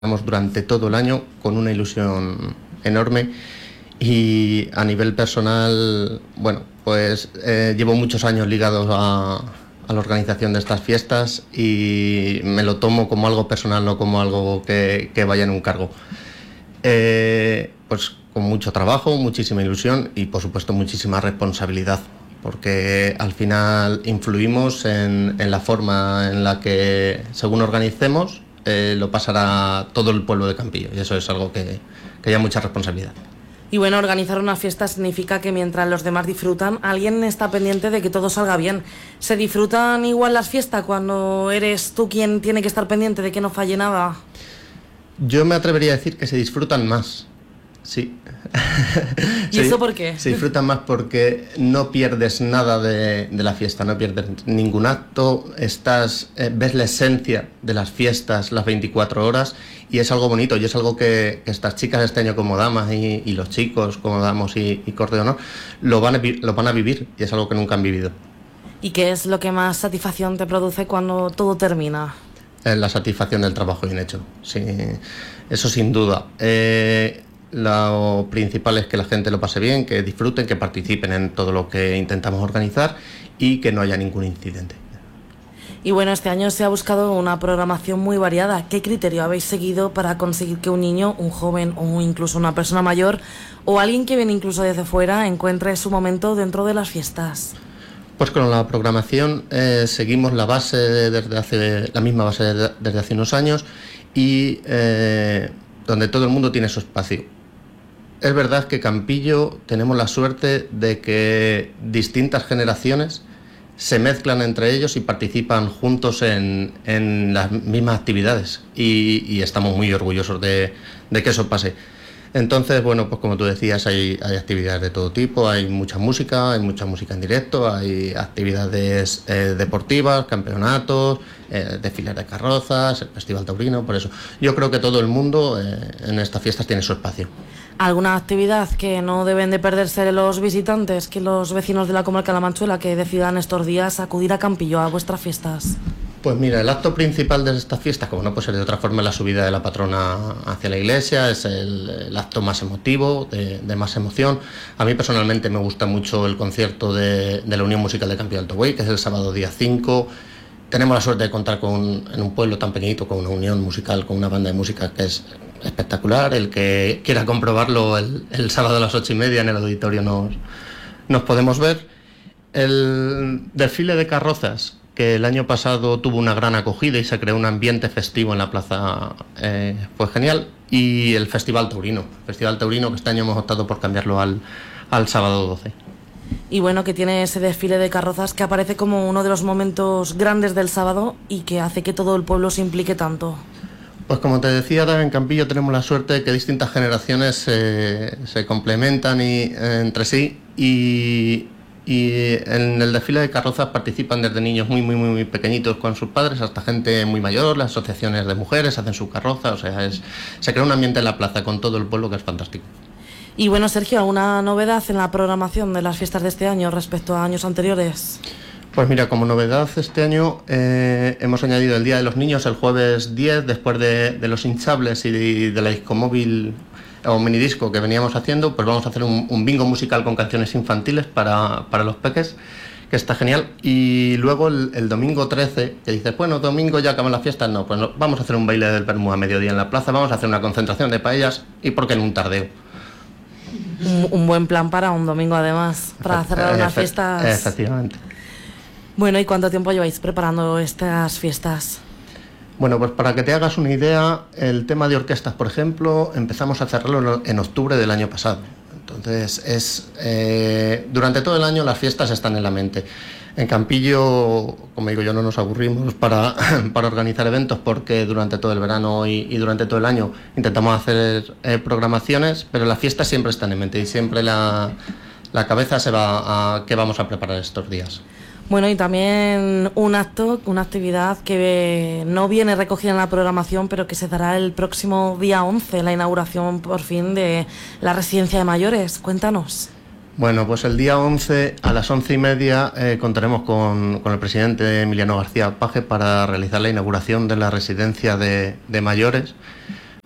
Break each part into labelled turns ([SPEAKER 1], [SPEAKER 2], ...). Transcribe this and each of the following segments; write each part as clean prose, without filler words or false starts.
[SPEAKER 1] durante todo el año con una ilusión enorme. Y a nivel personal, bueno, pues llevo muchos años ligados a la organización de estas fiestas y me lo tomo como algo personal, no como algo que vaya en un cargo. Pues con mucho trabajo, muchísima ilusión y por supuesto muchísima responsabilidad, porque al final influimos en la forma en la que, según organicemos, lo pasará todo el pueblo de Campillo, y eso es algo que haya mucha responsabilidad.
[SPEAKER 2] Y bueno, organizar una fiesta significa que mientras los demás disfrutan, alguien está pendiente de que todo salga bien. ¿Se disfrutan igual las fiestas cuando eres tú quien tiene que estar pendiente de que no falle nada?
[SPEAKER 1] Yo me atrevería a decir que se disfrutan más, sí.
[SPEAKER 2] ¿Y eso por qué?
[SPEAKER 1] Se disfrutan más porque no pierdes nada de la fiesta, no pierdes ningún acto, ves la esencia de las fiestas las 24 horas y es algo bonito, y es algo que estas chicas este año como damas y los chicos como damos y corte de honor lo van a vivir, y es algo que nunca han vivido. ¿Y
[SPEAKER 2] qué es lo que más satisfacción te produce cuando todo termina?
[SPEAKER 1] La satisfacción del trabajo bien hecho, sí, eso sin duda. Lo principal es que la gente lo pase bien, que disfruten, que participen en todo lo que intentamos organizar y que no haya ningún incidente.
[SPEAKER 2] Y bueno, este año se ha buscado una programación muy variada. ¿Qué criterio habéis seguido para conseguir que un niño, un joven o incluso una persona mayor o alguien que viene incluso desde fuera encuentre su momento dentro de las fiestas?
[SPEAKER 1] Pues con la programación seguimos la misma base desde hace unos años y donde todo el mundo tiene su espacio. Es verdad que Campillo tenemos la suerte de que distintas generaciones se mezclan entre ellos y participan juntos en las mismas actividades y estamos muy orgullosos de que eso pase. Entonces, bueno, pues como tú decías, hay actividades de todo tipo, hay mucha música en directo, hay actividades deportivas, campeonatos, desfiles de carrozas, el Festival Taurino, por eso. Yo creo que todo el mundo en estas fiestas tiene su espacio.
[SPEAKER 2] ¿Alguna actividad que no deben de perderse los visitantes, que los vecinos de la comarca de La Manchuela que decidan estos días acudir a Campillo a vuestras fiestas?
[SPEAKER 1] Pues mira, el acto principal de estas fiestas, como no puede ser de otra forma, es la subida de la patrona hacia la iglesia, es el acto más emotivo, de más emoción. A mí personalmente me gusta mucho el concierto de la Unión Musical de Campillo Alto Buey, que es el sábado día 5. Tenemos la suerte de contar en un pueblo tan pequeñito con una unión musical, con una banda de música que es espectacular. El que quiera comprobarlo el sábado a las 8:30 en el auditorio nos podemos ver. El desfile de carrozas, que el año pasado tuvo una gran acogida y se creó un ambiente festivo en la plaza, fue genial. Y el Festival Taurino, que este año hemos optado por cambiarlo al sábado 12.
[SPEAKER 2] Y bueno, que tiene ese desfile de carrozas que aparece como uno de los momentos grandes del sábado y que hace que todo el pueblo se implique tanto.
[SPEAKER 1] Pues como te decía, en Campillo tenemos la suerte de que distintas generaciones se complementan entre sí y en el desfile de carrozas participan desde niños muy, muy, muy pequeñitos con sus padres hasta gente muy mayor, las asociaciones de mujeres hacen su carroza, o sea, se crea un ambiente en la plaza con todo el pueblo que es fantástico.
[SPEAKER 2] Y bueno, Sergio, ¿alguna novedad en la programación de las fiestas de este año respecto a años anteriores?
[SPEAKER 1] Pues mira, como novedad este año hemos añadido el Día de los Niños el jueves 10, después de los hinchables y de la discomóvil o minidisco que veníamos haciendo, pues vamos a hacer un bingo musical con canciones infantiles para los peques, que está genial. Y luego el domingo 13, que dices, bueno, domingo ya acaban las fiestas, no, pues no, vamos a hacer un baile del Bermú a mediodía en la plaza, vamos a hacer una concentración de paellas y por qué no un tardeo.
[SPEAKER 2] Un buen plan para un domingo además, para cerrar unas fiestas.
[SPEAKER 1] Efectivamente.
[SPEAKER 2] Bueno, ¿y cuánto tiempo lleváis preparando estas fiestas?
[SPEAKER 1] Bueno, pues para que te hagas una idea, el tema de orquestas, por ejemplo, empezamos a cerrarlo en octubre del año pasado. Entonces, durante todo el año las fiestas están en la mente. En Campillo, como digo yo, no nos aburrimos para organizar eventos porque durante todo el verano y durante todo el año intentamos hacer programaciones, pero las fiestas siempre están en mente y siempre la cabeza se va a qué vamos a preparar estos días.
[SPEAKER 2] Bueno, y también un acto, una actividad que no viene recogida en la programación, pero que se dará el próximo día 11, la inauguración por fin de la residencia de mayores. Cuéntanos.
[SPEAKER 1] Bueno, pues el día 11 a las 11:30 contaremos con el presidente Emiliano García Paje para realizar la inauguración de la residencia de mayores.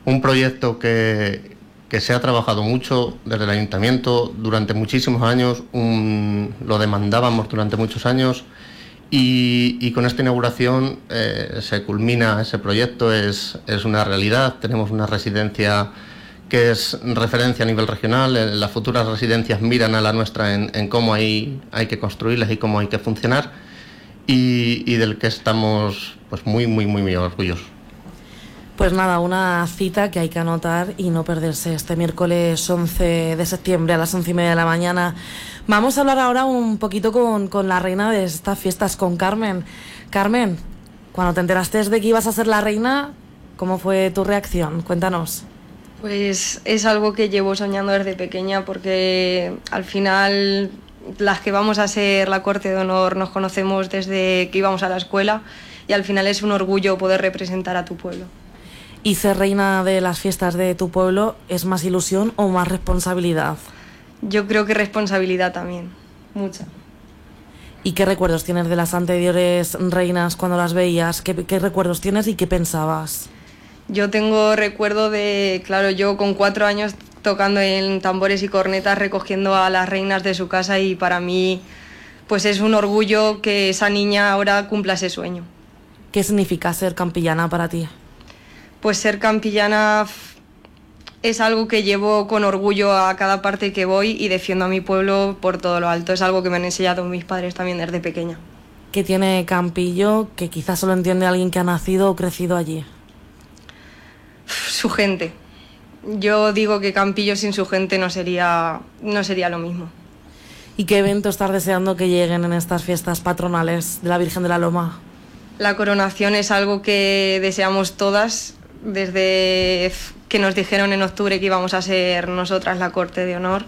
[SPEAKER 1] un proyecto que se ha trabajado mucho desde el ayuntamiento durante muchísimos años, lo demandábamos durante muchos años y con esta inauguración se culmina ese proyecto, es una realidad. Tenemos una residencia que es referencia a nivel regional. Las futuras residencias miran a la nuestra en cómo hay que construirlas y cómo hay que funcionar, y del que estamos pues muy orgullosos.
[SPEAKER 2] Pues nada, una cita que hay que anotar y no perderse este miércoles 11 de septiembre a las 11:30 de la mañana. Vamos a hablar ahora un poquito con la reina de estas fiestas, con Carmen. Carmen, cuando te enteraste de que ibas a ser la reina, ¿cómo fue tu reacción? Cuéntanos.
[SPEAKER 3] Pues es algo que llevo soñando desde pequeña, porque al final las que vamos a ser la corte de honor nos conocemos desde que íbamos a la escuela, y al final es un orgullo poder representar a tu pueblo.
[SPEAKER 2] ¿Y ser reina de las fiestas de tu pueblo es más ilusión o más responsabilidad?
[SPEAKER 3] Yo creo que responsabilidad también, mucha.
[SPEAKER 2] ¿Y qué recuerdos tienes de las anteriores reinas cuando las veías? ¿Qué recuerdos tienes y qué pensabas?
[SPEAKER 3] Yo tengo recuerdo de, claro, yo con 4 años tocando en tambores y cornetas, recogiendo a las reinas de su casa, y para mí pues es un orgullo que esa niña ahora cumpla ese sueño.
[SPEAKER 2] ¿Qué significa ser campillana para ti?
[SPEAKER 3] Pues ser campillana es algo que llevo con orgullo a cada parte que voy, y defiendo a mi pueblo por todo lo alto. Es algo que me han enseñado mis padres también desde pequeña.
[SPEAKER 2] ¿Qué tiene Campillo que quizás solo entiende alguien que ha nacido o crecido allí?
[SPEAKER 3] Su gente. Yo digo que Campillo sin su gente no sería lo mismo.
[SPEAKER 2] ¿Y qué evento estás deseando que lleguen en estas fiestas patronales de la Virgen de la Loma?
[SPEAKER 3] La coronación es algo que deseamos todas, desde que nos dijeron en octubre que íbamos a ser nosotras la corte de honor,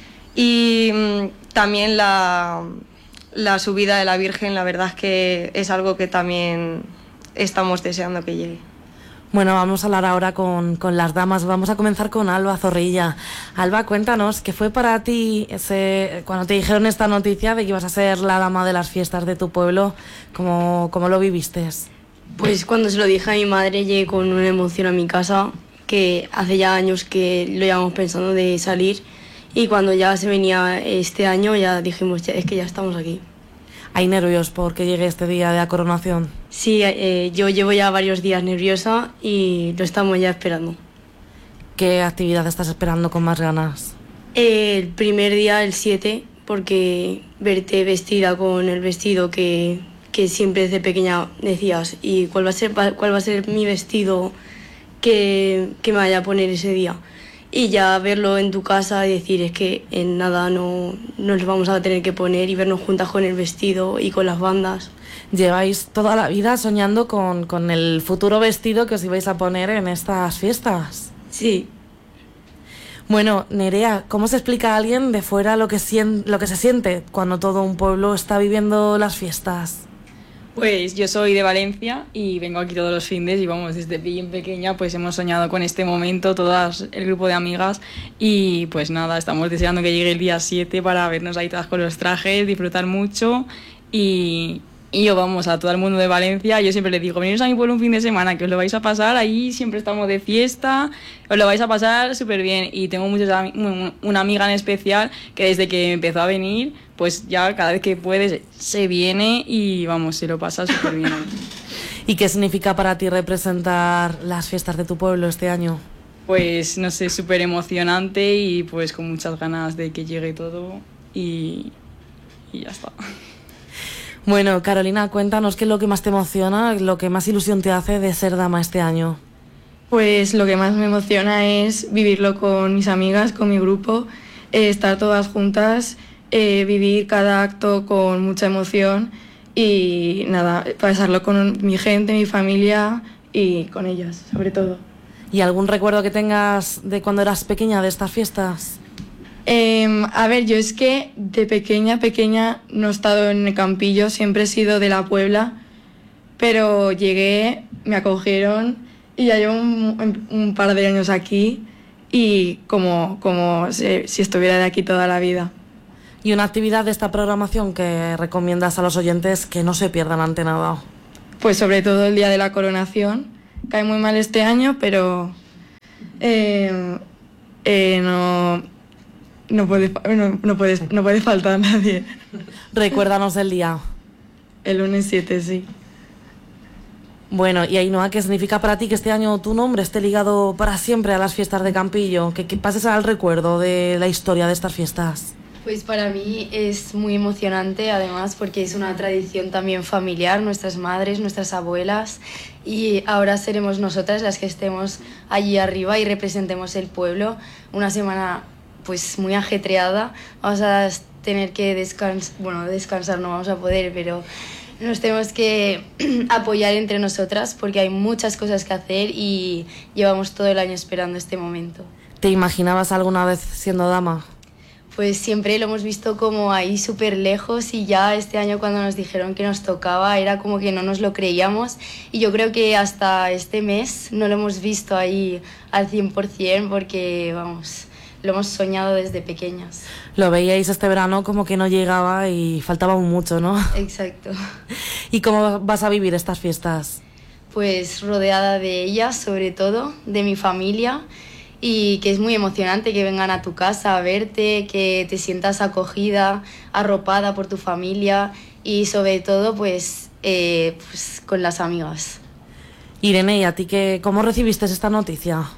[SPEAKER 3] y también la subida de la Virgen. La verdad es que es algo que también estamos deseando que llegue.
[SPEAKER 2] Bueno, vamos a hablar ahora con las damas. Vamos a comenzar con Alba Zorrilla. Alba, cuéntanos, ¿qué fue para ti cuando te dijeron esta noticia de que ibas a ser la dama de las fiestas de tu pueblo? ¿Cómo lo viviste?
[SPEAKER 4] Pues cuando se lo dije a mi madre, llegué con una emoción a mi casa, que hace ya años que lo llevamos pensando de salir, y cuando ya se venía este año ya dijimos, es que ya estamos aquí.
[SPEAKER 2] ¿Hay nervios porque llegue este día de la coronación?
[SPEAKER 4] Sí, yo llevo ya varios días nerviosa y lo estamos ya esperando.
[SPEAKER 2] ¿Qué actividad estás esperando con más ganas?
[SPEAKER 4] El primer día, el 7, porque verte vestida con el vestido que siempre desde pequeña decías, y cuál va a ser mi vestido que me vaya a poner ese día. Y ya verlo en tu casa y decir, es que en nada no nos vamos a tener que poner, y vernos juntas con el vestido y con las bandas.
[SPEAKER 2] Lleváis toda la vida soñando con el futuro vestido que os ibais a poner en estas fiestas.
[SPEAKER 4] Sí.
[SPEAKER 2] Bueno, Nerea, ¿cómo se explica a alguien de fuera lo que se siente cuando todo un pueblo está viviendo las fiestas?
[SPEAKER 5] Pues yo soy de Valencia y vengo aquí todos los fines, y vamos, desde bien pequeña pues hemos soñado con este momento, todas el grupo de amigas, y pues nada, estamos deseando que llegue el día 7 para vernos ahí todas con los trajes, disfrutar mucho, y yo, vamos, a todo el mundo de Valencia, yo siempre les digo, veniros a mi pueblo un fin de semana, que os lo vais a pasar, ahí siempre estamos de fiesta, os lo vais a pasar súper bien. Y tengo una amiga en especial que desde que empezó a venir, pues ya cada vez que puede se viene y vamos, se lo pasa súper bien.
[SPEAKER 2] ¿Y qué significa para ti representar las fiestas de tu pueblo este año?
[SPEAKER 5] Pues no sé, súper emocionante, y pues con muchas ganas de que llegue todo, y ya está.
[SPEAKER 2] Bueno, Carolina, cuéntanos qué es lo que más te emociona, lo que más ilusión te hace de ser dama este año.
[SPEAKER 6] Pues lo que más me emociona es vivirlo con mis amigas, con mi grupo, estar todas juntas, vivir cada acto con mucha emoción, y nada, pasarlo con mi gente, mi familia y con ellas, sobre todo.
[SPEAKER 2] ¿Y algún recuerdo que tengas de cuando eras pequeña de estas fiestas?
[SPEAKER 6] A ver, yo es que de pequeña no he estado en el Campillo, siempre he sido de la Puebla, pero llegué, me acogieron y ya llevo un par de años aquí, y como si estuviera de aquí toda la vida.
[SPEAKER 2] ¿Y una actividad de esta programación que recomiendas a los oyentes que no se pierdan ante nada?
[SPEAKER 6] Pues sobre todo el día de la coronación. Cae muy mal este año, pero No puede faltar nadie.
[SPEAKER 2] Recuérdanos el día.
[SPEAKER 6] El lunes 7, sí.
[SPEAKER 2] Bueno, y Ainhoa, ¿qué significa para ti que este año tu nombre esté ligado para siempre a las fiestas de Campillo? Que pases al recuerdo de la historia de estas fiestas.
[SPEAKER 4] Pues para mí es muy emocionante, además, porque es una tradición también familiar, nuestras madres, nuestras abuelas, y ahora seremos nosotras las que estemos allí arriba y representemos el pueblo. Una semana pues muy ajetreada, vamos a tener que descansar no vamos a poder, pero nos tenemos que apoyar entre nosotras porque hay muchas cosas que hacer y llevamos todo el año esperando este momento.
[SPEAKER 2] ¿Te imaginabas alguna vez siendo dama?
[SPEAKER 4] Pues siempre lo hemos visto como ahí súper lejos y ya este año cuando nos dijeron que nos tocaba era como que no nos lo creíamos y yo creo que hasta este mes no lo hemos visto ahí al 100% porque, vamos, lo hemos soñado desde pequeñas.
[SPEAKER 2] Lo veíais este verano como que no llegaba y faltaba mucho, ¿no?
[SPEAKER 4] Exacto.
[SPEAKER 2] ¿Y cómo vas a vivir estas fiestas?
[SPEAKER 4] Pues rodeada de ellas, sobre todo, de mi familia. Y que es muy emocionante que vengan a tu casa a verte, que te sientas acogida, arropada por tu familia y sobre todo pues con las amigas.
[SPEAKER 2] Irene, ¿y a ti cómo recibiste esta noticia?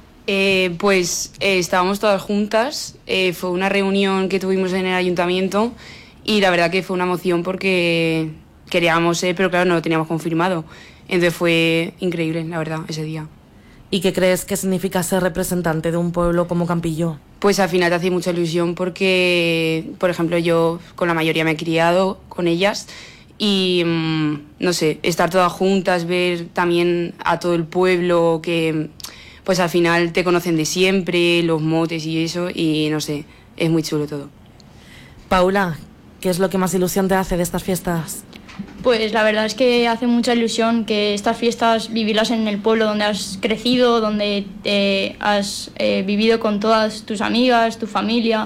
[SPEAKER 5] Estábamos todas juntas, fue una reunión que tuvimos en el ayuntamiento y la verdad que fue una emoción porque queríamos ser, pero claro, no lo teníamos confirmado. Entonces fue increíble, la verdad, ese día.
[SPEAKER 2] ¿Y qué crees que significa ser representante de un pueblo como Campillo?
[SPEAKER 5] Pues al final te hace mucha ilusión porque, por ejemplo, yo con la mayoría me he criado con ellas y, no sé, estar todas juntas, ver también a todo el pueblo que, pues al final te conocen de siempre, los motes y eso, y no sé, es muy chulo todo.
[SPEAKER 2] Paula, ¿qué es lo que más ilusión te hace de estas fiestas?
[SPEAKER 7] Pues la verdad es que hace mucha ilusión que estas fiestas vivirlas en el pueblo donde has crecido, donde has vivido con todas tus amigas, tu familia,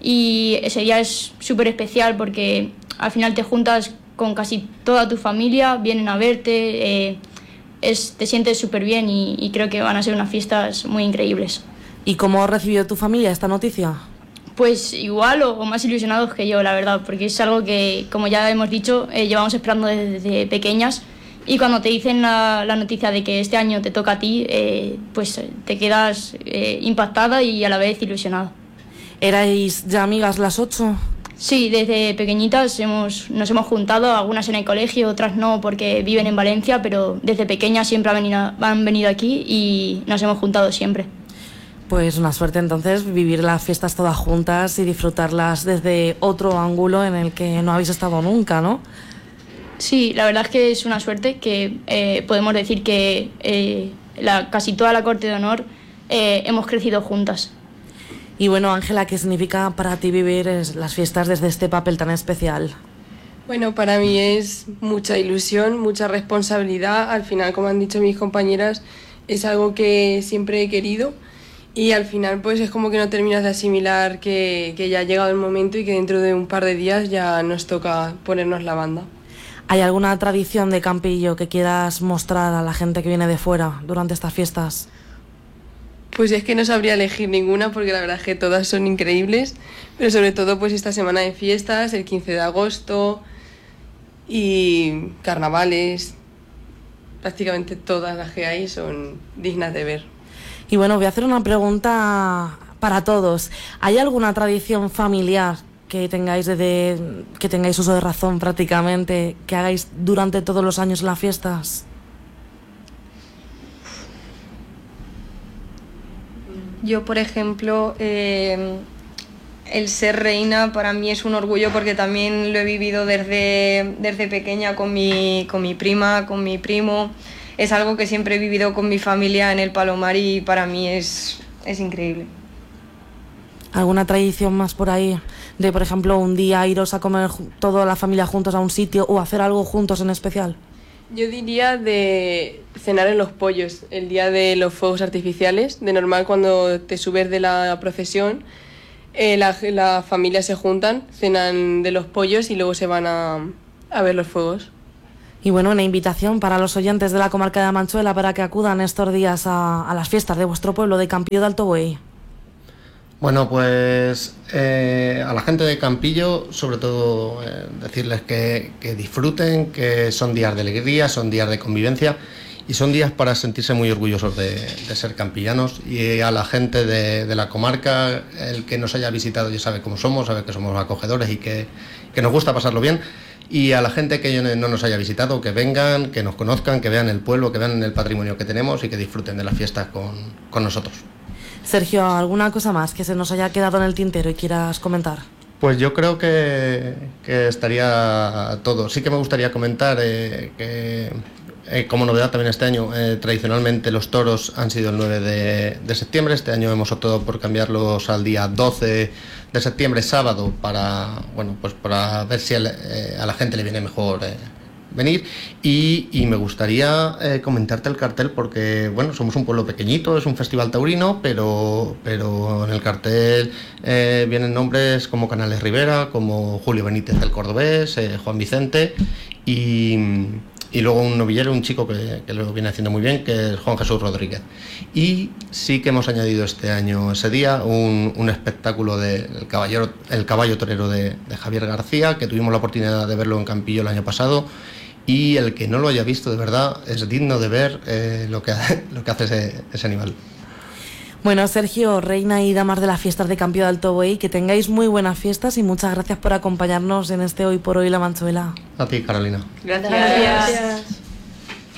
[SPEAKER 7] y ese día es súper especial porque al final te juntas con casi toda tu familia, vienen a verte, te sientes súper bien y creo que van a ser unas fiestas muy increíbles.
[SPEAKER 2] ¿Y cómo recibió tu familia esta noticia?
[SPEAKER 7] Pues igual o más ilusionados que yo, la verdad, porque es algo que, como ya hemos dicho, llevamos esperando desde pequeñas y cuando te dicen la noticia de que este año te toca a ti, pues te quedas impactada y a la vez ilusionada.
[SPEAKER 2] ¿Erais ya amigas las 8?
[SPEAKER 7] Sí, desde pequeñitas nos hemos juntado, algunas en el colegio, otras no porque viven en Valencia, pero desde pequeñas siempre han venido aquí y nos hemos juntado siempre.
[SPEAKER 2] Pues una suerte entonces vivir las fiestas todas juntas y disfrutarlas desde otro ángulo en el que no habéis estado nunca, ¿no?
[SPEAKER 7] Sí, la verdad es que es una suerte que podemos decir que casi toda la corte de honor hemos crecido juntas.
[SPEAKER 2] Y bueno, Ángela, ¿qué significa para ti vivir las fiestas desde este papel tan especial?
[SPEAKER 8] Bueno, para mí es mucha ilusión, mucha responsabilidad. Al final, como han dicho mis compañeras, es algo que siempre he querido. Y al final pues es como que no terminas de asimilar que ya ha llegado el momento y que dentro de un par de días ya nos toca ponernos la banda.
[SPEAKER 2] ¿Hay alguna tradición de Campillo que quieras mostrar a la gente que viene de fuera durante estas fiestas?
[SPEAKER 8] Pues es que no sabría elegir ninguna porque la verdad es que todas son increíbles, pero sobre todo pues esta semana de fiestas, el 15 de agosto y carnavales, prácticamente todas las que hay son dignas de ver.
[SPEAKER 2] Y bueno, voy a hacer una pregunta para todos. ¿Hay alguna tradición familiar que tengáis uso de razón prácticamente, que hagáis durante todos los años en las fiestas?
[SPEAKER 3] Yo, por ejemplo, el ser reina para mí es un orgullo porque también lo he vivido desde pequeña con mi prima, con mi primo. Es algo que siempre he vivido con mi familia en el Palomar y para mí es increíble.
[SPEAKER 2] ¿Alguna tradición más por ahí? De, por ejemplo, un día iros a comer toda la familia juntos a un sitio o hacer algo juntos en especial.
[SPEAKER 8] Yo diría de cenar en Los Pollos, el día de los fuegos artificiales. De normal cuando te subes de la procesión, la familia se juntan, cenan de los pollos y luego se van a ver los fuegos.
[SPEAKER 2] Y bueno, una invitación para los oyentes de la comarca de la Manchuela para que acudan estos días a las fiestas de vuestro pueblo de Campillo de Alto Buey.
[SPEAKER 1] Bueno, pues a la gente de Campillo, sobre todo decirles que disfruten, que son días de alegría, son días de convivencia y son días para sentirse muy orgullosos de ser campillanos. Y a la gente de la comarca, el que nos haya visitado ya sabe cómo somos, sabe que somos acogedores y que nos gusta pasarlo bien. Y a la gente que no nos haya visitado, que vengan, que nos conozcan, que vean el pueblo, que vean el patrimonio que tenemos y que disfruten de las fiestas con nosotros.
[SPEAKER 2] Sergio, ¿alguna cosa más que se nos haya quedado en el tintero y quieras comentar?
[SPEAKER 1] Pues yo creo que estaría todo. Sí que me gustaría comentar que como novedad también este año, tradicionalmente los toros han sido el 9 de septiembre. Este año hemos optado por cambiarlos al día 12 de septiembre, sábado, para ver si a la gente le viene mejor venir. Y me gustaría comentarte el cartel porque, bueno, somos un pueblo pequeñito, es un festival taurino, pero en el cartel vienen nombres como Canales Rivera, como Julio Benítez del Cordobés, Juan Vicente y luego un novillero, un chico que lo viene haciendo muy bien, que es Juan Jesús Rodríguez. Y sí que hemos añadido este año, ese día, un espectáculo del caballo torero de Javier García, que tuvimos la oportunidad de verlo en Campillo el año pasado. Y el que no lo haya visto, de verdad, es digno de ver lo que hace ese animal.
[SPEAKER 2] Bueno, Sergio, reina y damas de las fiestas de Campillo de Alto Buey, que tengáis muy buenas fiestas y muchas gracias por acompañarnos en este Hoy por Hoy La Manchuela.
[SPEAKER 1] A ti, Carolina.
[SPEAKER 3] Gracias.